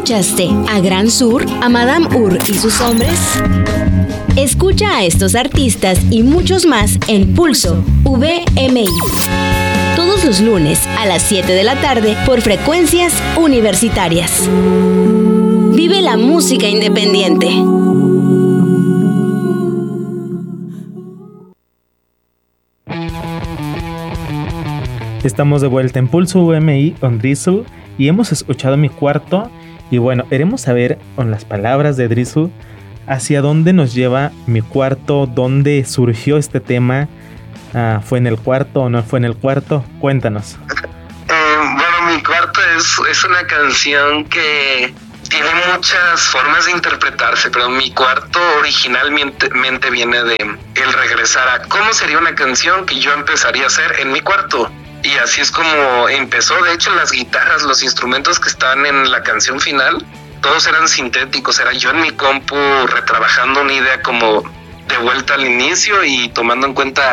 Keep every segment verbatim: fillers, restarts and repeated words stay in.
escuchaste a Gran Sur, a Madame Ur y sus hombres? Escucha a estos artistas y muchos más en Pulso V M I. Todos los lunes a las siete de la tarde por frecuencias universitarias. Vive la música independiente. Estamos de vuelta en Pulso V M I con Drizzle y hemos escuchado Mi Cuarto. Y bueno, queremos saber con las palabras de Drizzle hacia dónde nos lleva Mi Cuarto, dónde surgió este tema. Uh, ¿Fue en el cuarto o no fue en el cuarto? Cuéntanos. Eh, bueno, Mi Cuarto es, es una canción que tiene muchas formas de interpretarse, pero Mi Cuarto originalmente viene de el regresar a cómo sería una canción que yo empezaría a hacer en mi cuarto. Y así es como empezó. De hecho, las guitarras, los instrumentos que están en la canción final, todos eran sintéticos. Era yo en mi compu retrabajando una idea como de vuelta al inicio y tomando en cuenta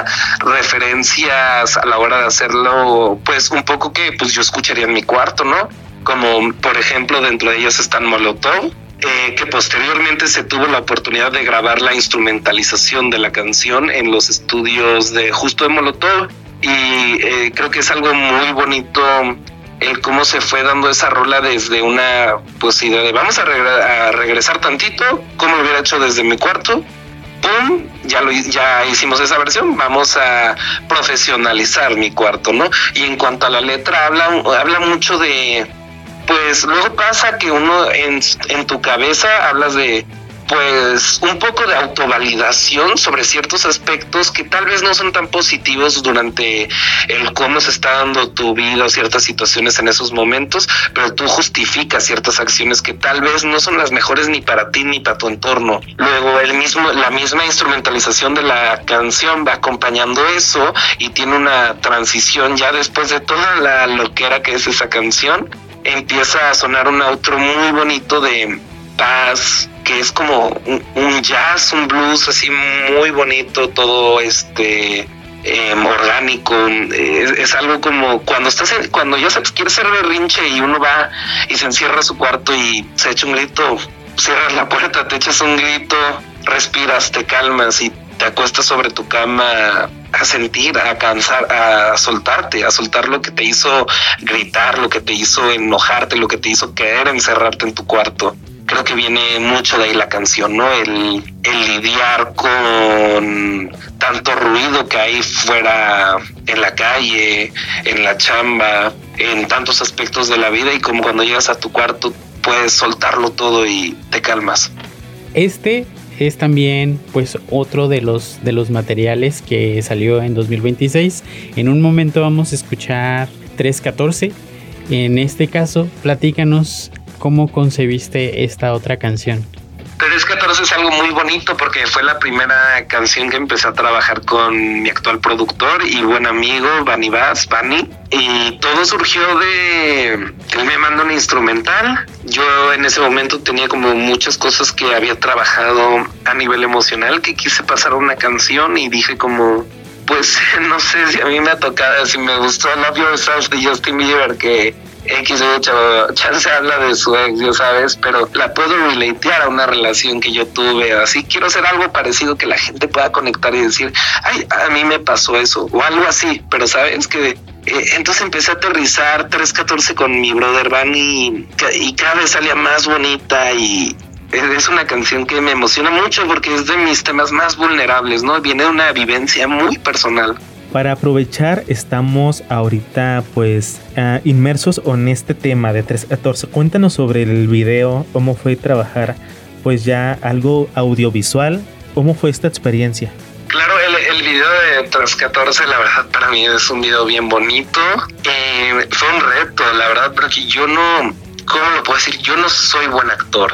referencias a la hora de hacerlo, pues un poco que pues yo escucharía en mi cuarto, ¿no? Como por ejemplo dentro de ellos están Molotov, eh, que posteriormente se tuvo la oportunidad de grabar la instrumentalización de la canción en los estudios de justo de Molotov. Y eh, creo que es algo muy bonito el cómo se fue dando esa rola desde una pues idea de vamos a, regre- a regresar tantito, como lo hubiera hecho desde mi cuarto, pum, ya lo ya hicimos esa versión, vamos a profesionalizar mi cuarto, ¿no? Y en cuanto a la letra, habla, habla mucho de, pues luego pasa que uno en, en tu cabeza hablas de pues un poco de autovalidación sobre ciertos aspectos que tal vez no son tan positivos durante el cómo se está dando tu vida o ciertas situaciones en esos momentos, pero tú justificas ciertas acciones que tal vez no son las mejores ni para ti ni para tu entorno. Luego el mismo, la misma instrumentalización de la canción va acompañando eso y tiene una transición ya después de toda la loquera que es esa canción. Empieza a sonar un outro muy bonito de paz, que es como un, un jazz, un blues así muy bonito, todo este eh, orgánico. Es, es algo como cuando estás en, cuando ya sabes, quieres ser berrinche y uno va y se encierra a su cuarto y se echa un grito, cierras la puerta, te echas un grito, respiras, te calmas y te acuestas sobre tu cama a sentir, a cansar, a soltarte, a soltar lo que te hizo gritar, lo que te hizo enojarte, lo que te hizo querer encerrarte en tu cuarto. Creo que viene mucho de ahí la canción, ¿no? El, el lidiar con tanto ruido que hay fuera en la calle, en la chamba, en tantos aspectos de la vida, y como cuando llegas a tu cuarto puedes soltarlo todo y te calmas. Este es también pues otro de los, de los materiales que salió en dos mil veintiséis. En un momento vamos a escuchar tres catorce. En este caso, platícanos cómo concebiste esta otra canción. tres catorce es algo muy bonito porque fue la primera canción que empecé a trabajar con mi actual productor y buen amigo, Bani Bass, Bani. Y todo surgió de... Él me mandó un instrumental. Yo en ese momento tenía como muchas cosas que había trabajado a nivel emocional que quise pasar a una canción y dije como... Pues no sé si a mí me ha tocado, si me gustó Love Yourself de Justin Bieber, que X o chance habla de su ex, ya sabes, pero la puedo relatear a una relación que yo tuve. Así quiero hacer algo parecido que la gente pueda conectar y decir, ay, a mí me pasó eso, o algo así, pero sabes que... Eh, entonces empecé a aterrizar tres catorce con mi brother Bunny y, y cada vez salía más bonita y... Es una canción que me emociona mucho porque es de mis temas más vulnerables, ¿no? Viene de una vivencia muy personal. Para aprovechar, estamos ahorita pues uh, inmersos en este tema de tres catorce. Cuéntanos sobre el video, cómo fue trabajar pues ya algo audiovisual, cómo fue esta experiencia. Claro, el, el video de tres catorce, la verdad, para mí es un video bien bonito. Eh, fue un reto, la verdad, porque yo no, ¿cómo lo puedo decir? Yo no soy buen actor.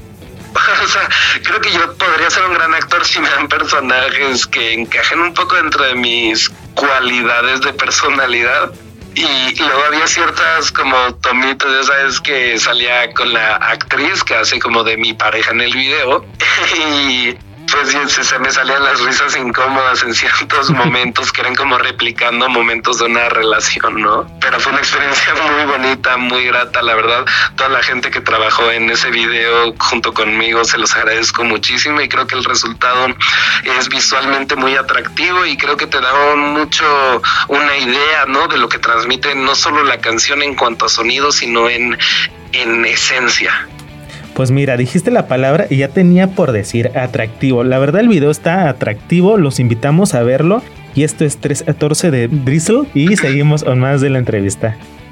O sea, creo que yo podría ser un gran actor si me dan personajes que encajen un poco dentro de mis cualidades de personalidad. Y luego había ciertas como tomitos, ya sabes, que salía con la actriz que hace como de mi pareja en el video. Y pues se, se me salían las risas incómodas en ciertos momentos que eran como replicando momentos de una relación, ¿no? Pero fue una experiencia muy bonita, muy grata, la verdad. Toda la gente que trabajó en ese video junto conmigo se los agradezco muchísimo y creo que el resultado es visualmente muy atractivo y creo que te da un, mucho una idea, ¿no? De lo que transmite no solo la canción en cuanto a sonido, sino en, en esencia. Pues mira, dijiste la palabra y ya tenía por decir atractivo. La verdad el video está atractivo, los invitamos a verlo. Y esto es tres catorce de Drizzle y seguimos con más de la entrevista.